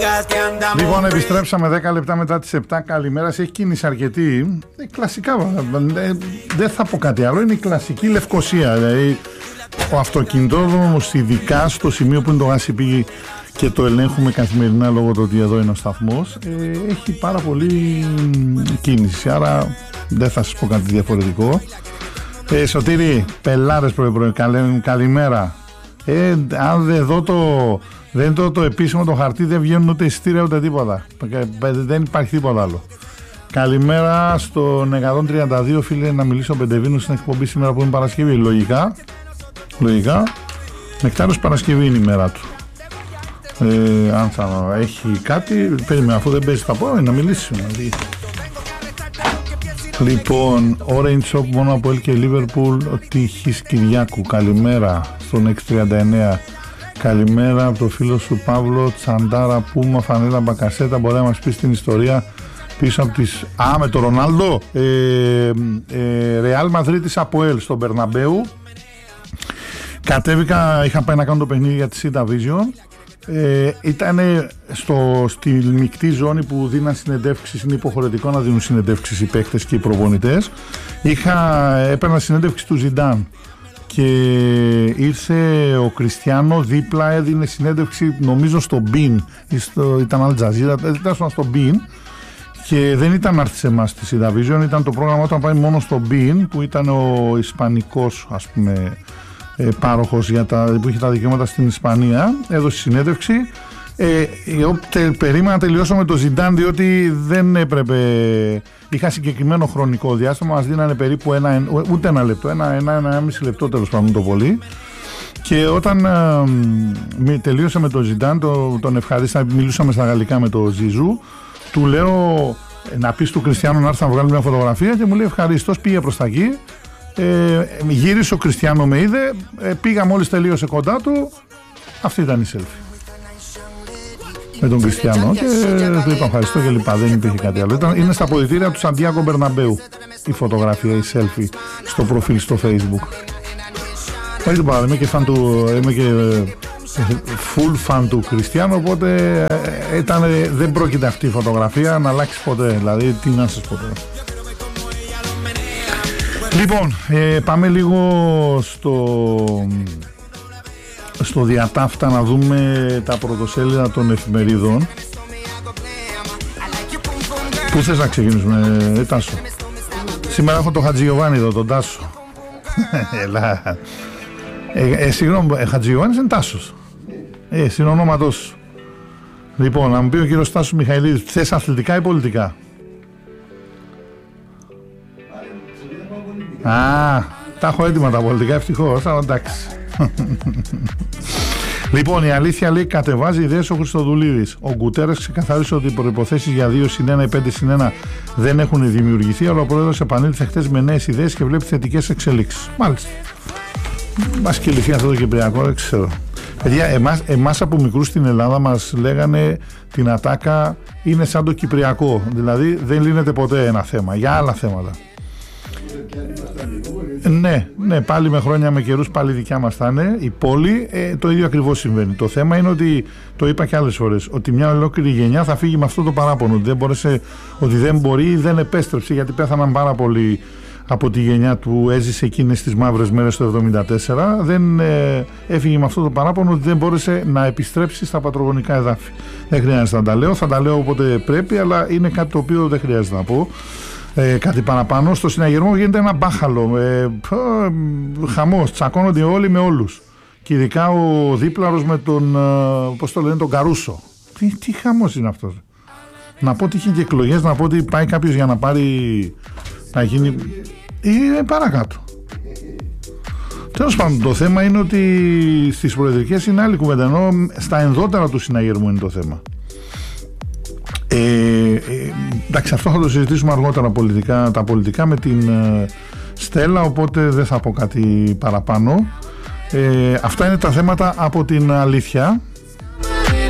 Λοιπόν, επιστρέψαμε 10 λεπτά μετά τις 7. Καλημέρα. Έχει κίνηση αρκετή. Κλασικά, δεν θα πω κάτι άλλο. Είναι η κλασική Λευκοσία. Δηλαδή, ο αυτοκινητόδρομος, ειδικά στο σημείο που είναι το γάσι και το ελέγχουμε καθημερινά λόγω του ότι εδώ είναι ο σταθμός, έχει πάρα πολύ κίνηση. Άρα δεν θα σας πω κάτι διαφορετικό. Σωτήρη, πελάρες πρωί-πρωί, καλημέρα. Αν δεν δω το επίσημο το χαρτί, δεν βγαίνουν ούτε εισιτήρια ούτε τίποτα. Δεν υπάρχει τίποτα άλλο. Καλημέρα στον 132, φίλε, να μιλήσω Πεντεβίνου στην εκπομπή σήμερα που είναι Παρασκευή. Λογικά. Νεκτάριος Παρασκευή είναι η μέρα του. Αν θα έχει κάτι, περίμενα, αφού δεν παίζει θα πω να μιλήσει. Λοιπόν, Orange Shop μόνο από Ελ και Liverpool, τύχης Κυριάκου. Καλημέρα στον 639. Καλημέρα από το φίλο σου Παύλο Τσαντάρα, Πούμα, Φανέλα, Μπακασέτα. Μπορεί να μας πει την ιστορία πίσω από τις... με το Ρονάλντο. Ρεάλ Μαδρίτης από Ελ στον Μπερναμπέου. Κατέβηκα, είχα πάει να κάνω το παιχνίδι για τη Sita Vision. Ήταν στη μεικτή ζώνη που δίναν συνεντεύξεις. Είναι υποχρεωτικό να δίνουν συνεντεύξεις οι παίκτες και οι προπονητές. Έπαιρνα συνέντευξη του Ζιντάν και ήρθε ο Κριστιάνο δίπλα, έδινε συνέντευξη νομίζω στο BIN, ήταν Al Jazeera, ήταν στο BIN και δεν ήταν να έρθει σε εμάς στη Sita Vision, ήταν το πρόγραμμα όταν πάει μόνο στο BIN που ήταν ο ισπανικός, ας πούμε, πάροχος που είχε τα δικαιώματα στην Ισπανία, έδωσε συνέντευξη. Περίμενα να τελειώσω με το Ζιντάν διότι δεν έπρεπε, είχα συγκεκριμένο χρονικό διάστημα, μας δίνανε περίπου ούτε ένα λεπτό, ένα μισή λεπτό τέλος πάντων το πολύ. Και όταν τελείωσα με τον Ζιντάν, τον ευχαρίστα, μιλούσαμε στα γαλλικά με τον Ζιζού, του λέω να πεις του Κριστιάνο να έρθει να βγάλει μια φωτογραφία και μου λέει ευχαρίστως, πήγε προς τα εκεί. Γύρισε ο Κριστιάνο, με είδε, πήγα μόλις τελείωσε κοντά του, αυτή ήταν η selfie με τον Κριστιάνο και του είπα ευχαριστώ και λοιπά, δεν υπήρχε κάτι άλλο. Είναι στα αποδυτήρια του Σαντιάγκο Μπερναμπέου η φωτογραφία, η selfie στο προφίλ στο Facebook. Όχι το παράδειγμα, είμαι και full fan του Κριστιάνο, οπότε δεν πρόκειται αυτή η φωτογραφία να αλλάξει ποτέ, δηλαδή τι να σας πω τώρα. Λοιπόν, πάμε λίγο στο διατάφτα να δούμε τα πρωτοσέλιδα των εφημερίδων. Πού θες να ξεκινήσουμε, Τάσο? Σήμερα έχω το Χατζηγιοβάνι εδώ, τον Τάσο. Έλα. Συγγνώμη, Χατζηγιοβάνης είναι Τάσος. Συνονόματός σου. Λοιπόν, να μου πει ο κύριος Τάσος Μιχαηλίδης, θες αθλητικά ή πολιτικά? Τα έχω έτοιμα τα πολιτικά, ευτυχώς, αλλά εντάξει. Λοιπόν, η αλήθεια λέει κατεβάζει ιδέες ο Χριστοδουλίδης. Ο Γκουτέρες ξεκαθάρισε ότι οι προϋποθέσεις για 2+1 ή 5+1 δεν έχουν δημιουργηθεί, αλλά ο πρόεδρος επανήλθε χτες με νέες ιδέες και βλέπει θετικές εξελίξεις. Μάλιστα. Μας κυληθεί αυτό το Κυπριακό, δεν ξέρω. Παιδιά, εμάς από μικρούς στην Ελλάδα μας λέγανε την ατάκα είναι σαν το Κυπριακό. Δηλαδή δεν λύνεται ποτέ ένα θέμα, για άλλα θέματα. Ναι, πάλι με χρόνια, με καιρούς, πάλι δικιά μας θα είναι. Η πόλη, το ίδιο ακριβώς συμβαίνει. Το θέμα είναι ότι, το είπα και άλλες φορές, ότι μια ολόκληρη γενιά θα φύγει με αυτό το παράπονο. Ότι δεν μπορεί ή δεν επέστρεψε, γιατί πέθαναν πάρα πολλοί από τη γενιά του, έζησε εκείνες τις μαύρες μέρες το 1974. Δεν έφυγε με αυτό το παράπονο ότι δεν μπόρεσε να επιστρέψει στα πατρογονικά εδάφη. Δεν χρειάζεται να τα λέω, θα τα λέω όποτε πρέπει, αλλά είναι κάτι το οποίο δεν χρειάζεται να πω. Κάτι παραπάνω. Στο συναγερμό γίνεται ένα μπάχαλο, χαμός, τσακώνονται όλοι με όλους και ειδικά ο δίπλαρος με τον πώς το λένε, τον Καρούσο. Τι χαμός είναι αυτός? Να πω ότι είχε και εκλογές, να πω ότι πάει κάποιος για να πάρει, να γίνει παρακάτω. Τέλος πάντων, το θέμα είναι ότι στις προεδρικές είναι άλλη κουβέντα, ενώ στα ενδότερα του συναγερμού είναι το θέμα. Εντάξει, αυτό θα το συζητήσουμε αργότερα τα πολιτικά με την Στέλλα, οπότε δεν θα πω κάτι παραπάνω. Αυτά είναι τα θέματα από την αλήθεια.